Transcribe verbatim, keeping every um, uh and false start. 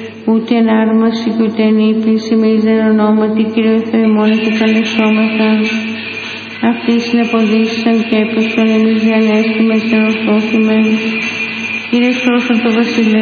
ούτε ενάρμαση και ούτε ενίπληση, εμείς δεν ονόματι, Κύριε Θεέ, μόνο και καλεσόμεθα. Αυτοί συνεποδίσαν και έπεσαν, εμείς διανέστημες και ορθώθημεν. Κύριε σώσον το βασιλέα.